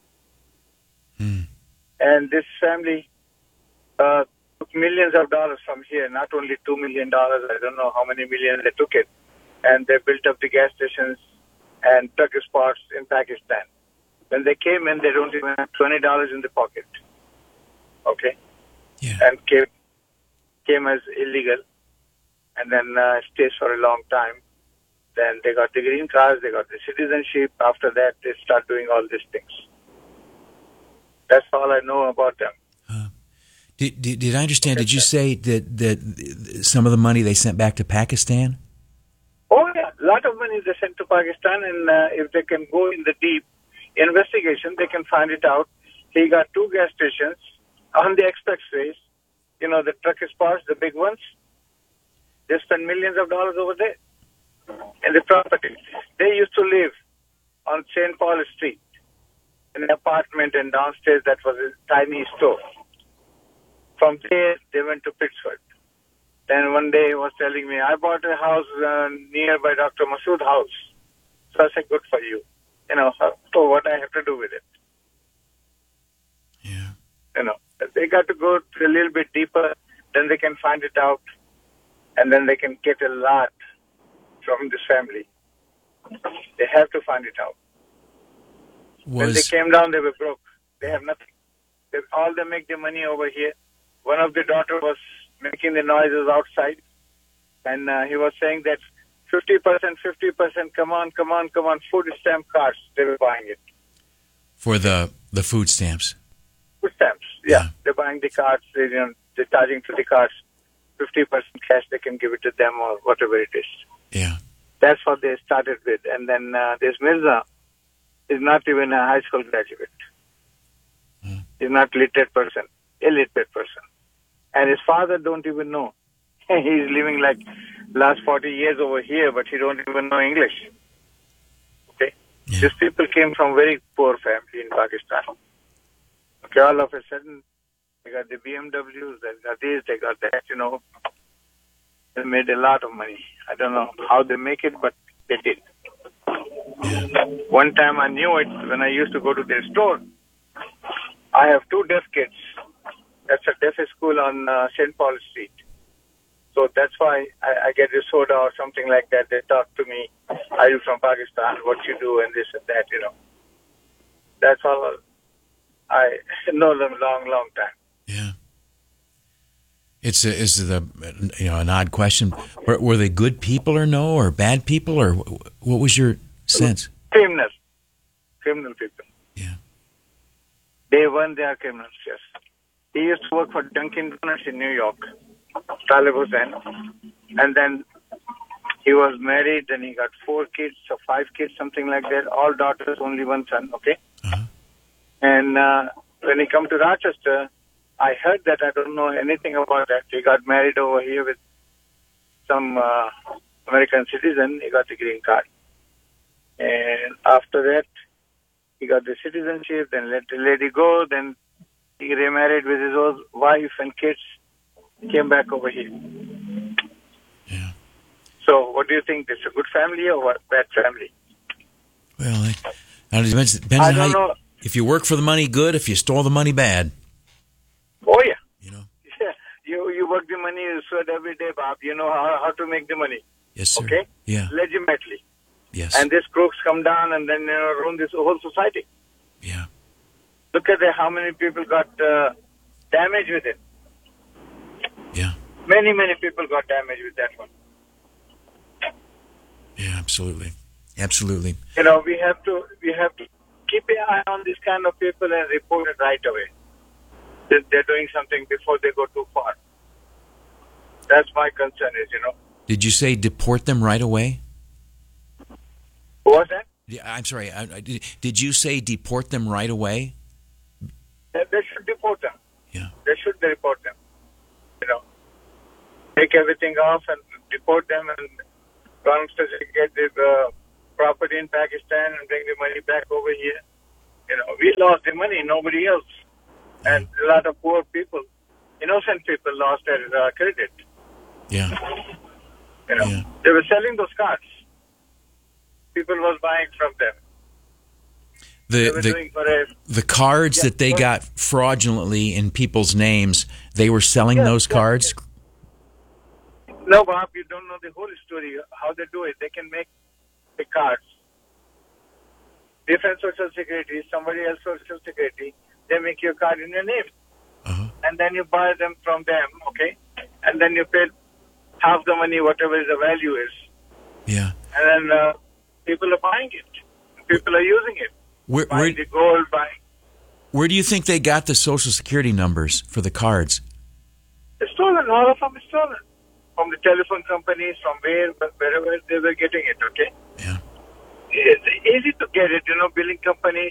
And this family took millions of dollars from here, not only $2 million. I don't know how many millions they took it. And they built up the gas stations and truck spots in Pakistan. When they came in, they don't even have $20 in the pocket. Okay? Yeah. And came as illegal and then stays for a long time. Then they got the green cards, they got the citizenship. After that, they start doing all these things. That's all I know about them. Did I understand? Did you say that some of the money they sent back to Pakistan? Oh, yeah. A lot of money they sent to Pakistan, and if they can go in the deep investigation, they can find it out. He got 2 gas stations on the expressways, you know, the truck spots, the big ones. They spend millions of dollars over there in the property. They used to live on St. Paul Street in an apartment, and downstairs that was a tiny store. From there, they went to Pittsburgh. Then one day he was telling me, I bought a house nearby Dr. Masood house. So I said, good for you. You know, so what I have to do with it? Yeah. You know, they got to go a little bit deeper, then they can find it out, and then they can get a lot from this family. They have to find it out. When they came down, they were broke. They have nothing. All they make their money over here. One of the daughter was making the noises outside, and he was saying that 50%, come on, food stamp cards, they were buying it. For the food stamps? Food stamps, yeah. They're buying the cards, they're charging for the cards, 50% cash, they can give it to them or whatever it is. Yeah. That's what they started with. And then this Mirza is not even a high school graduate. He's not illiterate person. And his father don't even know. He's living like last 40 years over here, but he don't even know English. Okay? Yeah. These people came from very poor family in Pakistan. Okay, all of a sudden, they got the BMWs, they got this, they got that, you know. They made a lot of money. I don't know how they make it, but they did. Yeah. One time I knew it when I used to go to their store. I have 2 deaf kids. That's a deaf school on St. Paul Street. So that's why I get a soda or something like that. They talk to me, are you from Pakistan, what you do, and this and that, you know. That's all. I know them long time. Yeah. It's an odd question. Were they good people or no, or bad people, or what was your sense? Criminal people. Yeah. Day one, they are criminals, yes. He used to work for Dunkin' Donuts in New York, Talib Hussain. And then he was married, and he got 4 kids or 5 kids, something like that. All daughters, only one son, okay? Uh-huh. And when he come to Rochester, I heard that. I don't know anything about that. He got married over here with some American citizen. He got the green card. And after that, he got the citizenship, then let the lady go, then he remarried with his old wife and kids, came back over here. Yeah. So what do you think? This a good family or what? Bad family? Well, it depends I don't know. If you work for the money, good. If you stole the money, bad. Oh, yeah. You work the money, you sweat every day, Bob. You know how to make the money. Yes, sir. Okay? Yeah. Legitimately. Yes. And these crooks come down and then ruin this whole society. Yeah. Look at how many people got damaged with it. Yeah. Many people got damaged with that one. Yeah, absolutely. Absolutely. You know, we have to keep an eye on this kind of people and report it right away. That they're doing something before they go too far. That's my concern is, Did you say deport them right away? What was that? Yeah, I'm sorry. Did you say deport them right away? They should deport them. Yeah. They should deport them. Take everything off and deport them, and gangsters get the property in Pakistan and bring the money back over here. We lost the money, nobody else. And a lot of poor people, innocent people lost their credit. Yeah. They were selling those cards. People was buying from them. The cards that they got fraudulently in people's names, they were selling those cards? No, Bob, you don't know the whole story, how they do it. They can make the cards. Different Social Security, somebody else Social Security, they make your card in your name. And then you buy them from them, okay? And then you pay half the money, whatever the value is. Yeah. And then people are buying it. People are using it. Buying the gold, Where do you think they got the Social Security numbers for the cards? It's stolen. All of them is stolen. From the telephone companies, from wherever they were getting it, okay? Yeah. It's easy to get it, billing companies.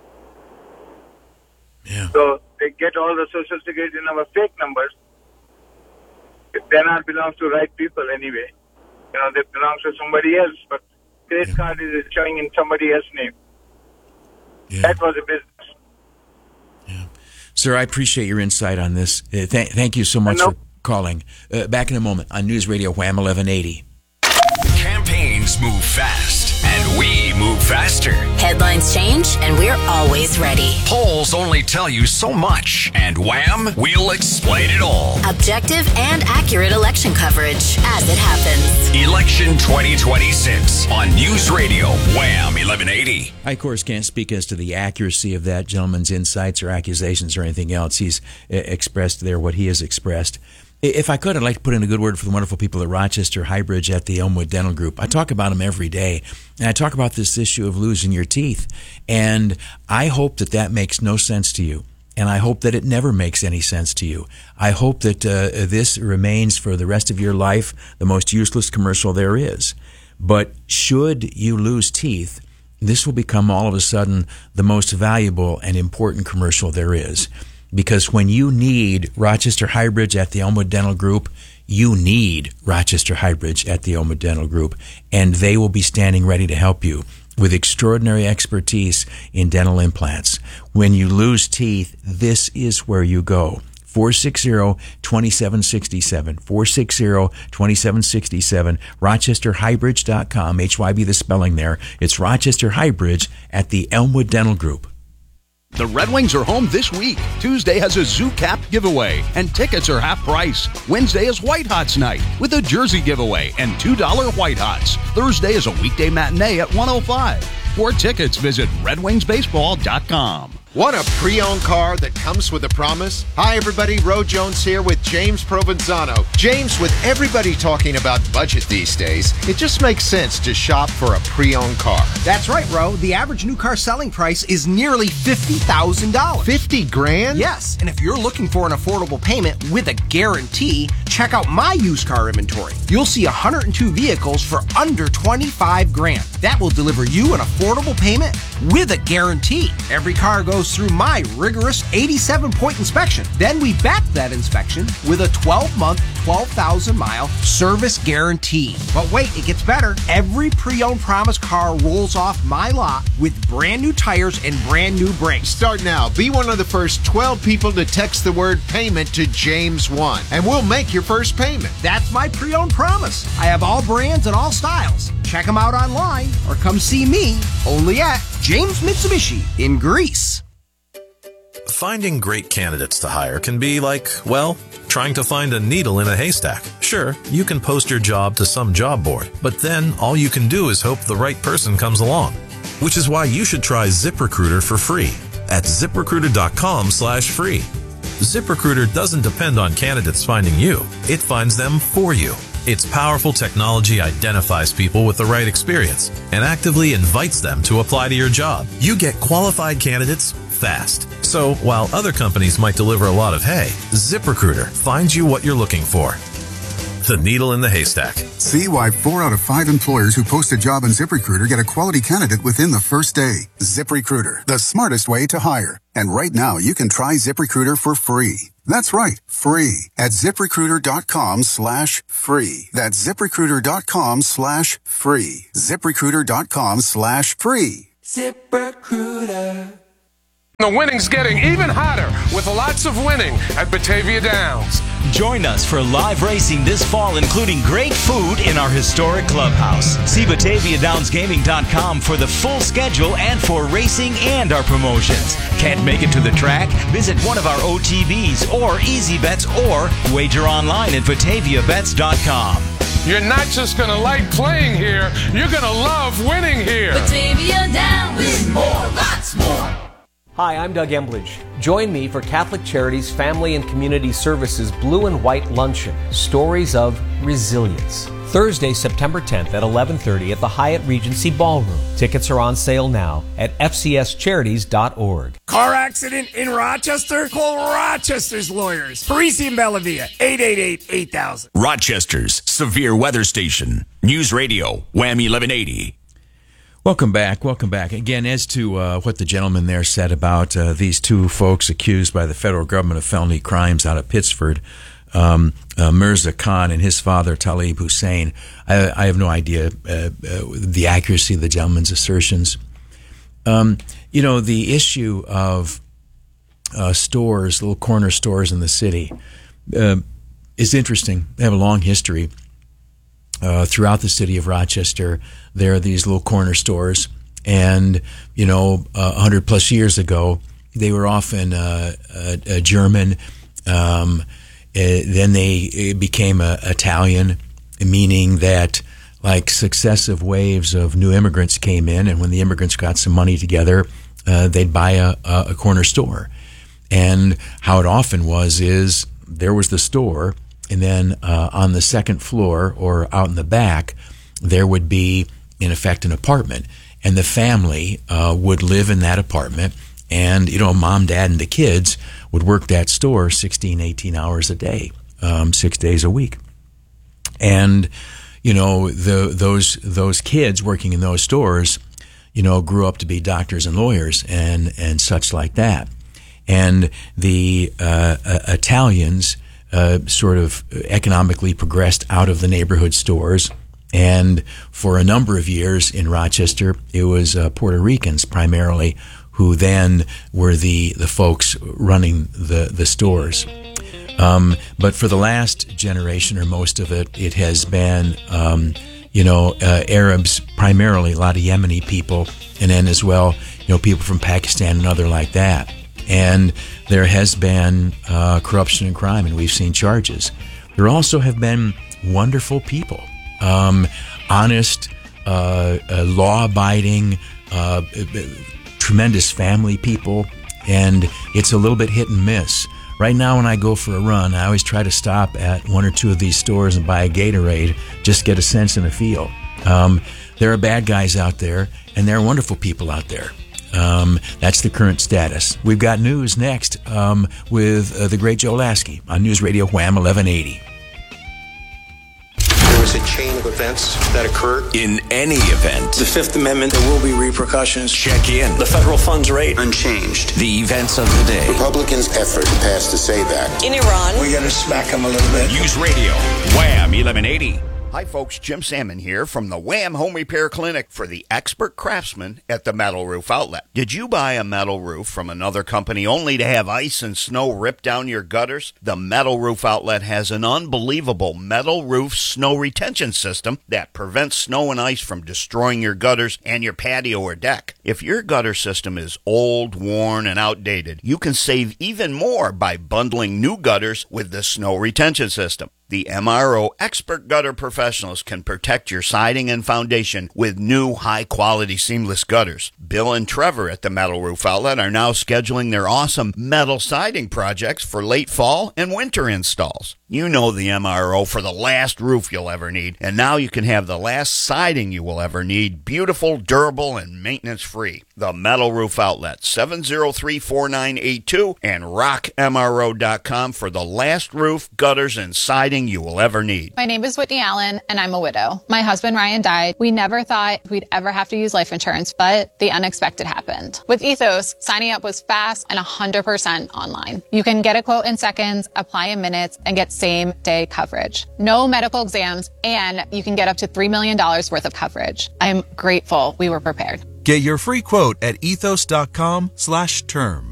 Yeah. So they get all the Social Security number, fake numbers. They not belong to right people anyway. They belong to somebody else, but credit card is showing in somebody else's name. Yeah. That was a business. Yeah. Sir, I appreciate your insight on this. Thank you so much for calling. Back in a moment on News Radio Wham 1180. Campaigns move fast, and we move faster. Headlines change, and we're always ready. Polls only tell you so much, and Wham, we'll explain it all. Objective and accurate election coverage as it happens. Election 2026 on News Radio Wham 1180. I, of course, can't speak as to the accuracy of that gentleman's insights or accusations or anything else. He's expressed there what he has expressed. If I could, I'd like to put in a good word for the wonderful people at Rochester Highbridge at the Elmwood Dental Group. I talk about them every day, and I talk about this issue of losing your teeth. And I hope that makes no sense to you, and I hope that it never makes any sense to you. I hope that this remains for the rest of your life the most useless commercial there is. But should you lose teeth, this will become all of a sudden the most valuable and important commercial there is. Because when you need Rochester Highbridge at the Elmwood Dental Group, you need Rochester Highbridge at the Elmwood Dental Group, and they will be standing ready to help you with extraordinary expertise in dental implants. When you lose teeth, this is where you go. 460-2767, 460-2767, RochesterHighbridge.com, HYB the spelling there. It's Rochester Highbridge at the Elmwood Dental Group. The Red Wings are home this week. Tuesday has a Zoo Cap giveaway, and tickets are half price. Wednesday is White Hots night with a jersey giveaway and $2 White Hots. Thursday is a weekday matinee at 105. For tickets, visit RedWingsBaseball.com. Want a pre-owned car that comes with a promise? Hi everybody, Ro Jones here with James Provenzano. James, with everybody talking about budget these days, it just makes sense to shop for a pre-owned car. That's right, Ro. The average new car selling price is nearly $50,000. 50 grand? Yes, and if you're looking for an affordable payment with a guarantee, check out my used car inventory. You'll see 102 vehicles for under 25 grand. That will deliver you an affordable payment with a guarantee. Every car goes through my rigorous 87-point inspection. Then we back that inspection with a 12-month, 12,000-mile service guarantee. But wait, it gets better. Every pre-owned promise car rolls off my lot with brand new tires and brand new brakes. Start now. Be one of the first 12 people to text the word payment to James1, and we'll make your first payment. That's my pre-owned promise. I have all brands and all styles. Check them out online or come see me only at James Mitsubishi in Greece. Finding great candidates to hire can be like, well, trying to find a needle in a haystack. Sure, you can post your job to some job board, but then all you can do is hope the right person comes along. Which is why you should try ZipRecruiter for free at ZipRecruiter.com/free. ZipRecruiter doesn't depend on candidates finding you. It finds them for you. Its powerful technology identifies people with the right experience and actively invites them to apply to your job. You get qualified candidates fast. So while other companies might deliver a lot of hay, ZipRecruiter finds you what you're looking for. The needle in the haystack. See why 4 out of 5 employers who post a job on ZipRecruiter get a quality candidate within the first day. ZipRecruiter, the smartest way to hire. And right now, you can try ZipRecruiter for free. That's right, free at ZipRecruiter.com/free. That's ZipRecruiter.com/free. ZipRecruiter.com/free. ZipRecruiter. The winning's getting even hotter with lots of winning at Batavia Downs. Join us for live racing this fall, including great food in our historic clubhouse. See BataviaDownsGaming.com for the full schedule and for racing and our promotions. Can't make it to the track? Visit one of our OTBs or Easy Bets or wager online at BataviaBets.com. You're not just going to like playing here, you're going to love winning here. Batavia Downs. Win more, lots more. Hi, I'm Doug Embledge. Join me for Catholic Charities Family and Community Services Blue and White Luncheon, Stories of Resilience. Thursday, September 10th at 11:30 at the Hyatt Regency Ballroom. Tickets are on sale now at fcscharities.org. Car accident in Rochester? Call Rochester's lawyers. Parisi and Bellavia, 888-8000. Rochester's severe weather station. News Radio, Wham 1180. Welcome back. Again, as to what the gentleman there said about these two folks accused by the federal government of felony crimes out of Pittsford, Mirza Khan and his father, Talib Hussein, I have no idea the accuracy of the gentleman's assertions. The issue of stores, little corner stores in the city, is interesting. They have a long history. Throughout the city of Rochester, there are these little corner stores, and 100 plus years ago, they were often German. Then they became Italian, meaning that like successive waves of new immigrants came in, and when the immigrants got some money together, they'd buy a corner store. And how it often is there was the store. And then on the second floor or out in the back, there would be, in effect, an apartment. And the family would live in that apartment. And, mom, dad, and the kids would work that store 16, 18 hours a day, 6 days a week. And, those kids working in those stores, grew up to be doctors and lawyers and such like that. And the Italians sort of economically progressed out of the neighborhood stores. And for a number of years in Rochester, it was Puerto Ricans primarily who then were the folks running the stores. But for the last generation or most of it, it has been, Arabs primarily, a lot of Yemeni people, and then as well, people from Pakistan and other like that. And there has been corruption and crime, and we've seen charges. There also have been wonderful people, honest, law-abiding, tremendous family people, and it's a little bit hit and miss. Right now when I go for a run, I always try to stop at one or two of these stores and buy a Gatorade, just get a sense and a feel. There are bad guys out there, and there are wonderful people out there. That's the current status. We've got news next with the great Joe Lasky on News Radio Wham 1180. There was a chain of events that occurred. In any event, The Fifth Amendment, there will be repercussions. check in. The federal funds rate, unchanged. The events of the day. Republicans' effort passed to say that. In Iran, We got to smack them a little bit. News Radio, Wham 1180. Hi folks, Jim Salmon here from the Wham Home Repair Clinic for the expert craftsman at the Metal Roof Outlet. Did you buy a metal roof from another company only to have ice and snow rip down your gutters? The Metal Roof Outlet has an unbelievable metal roof snow retention system that prevents snow and ice from destroying your gutters and your patio or deck. If your gutter system is old, worn, and outdated, you can save even more by bundling new gutters with the snow retention system. The MRO Expert Gutter Professionals can protect your siding and foundation with new high-quality seamless gutters. Bill and Trevor at the Metal Roof Outlet are now scheduling their awesome metal siding projects for late fall and winter installs. You know the MRO for the last roof you'll ever need, and now you can have the last siding you will ever need, beautiful, durable, and maintenance-free. The Metal Roof Outlet, 703-4982, and rockmro.com for the last roof, gutters, and siding you will ever need. My name is Whitney Allen, and I'm a widow. My husband, Ryan, died. We never thought we'd ever have to use life insurance, but the unexpected happened. With Ethos, signing up was fast and 100% online. You can get a quote in seconds, apply in minutes, and get same-day coverage. No medical exams, and you can get up to $3 million worth of coverage. I'm grateful we were prepared. Get your free quote at ethos.com/term.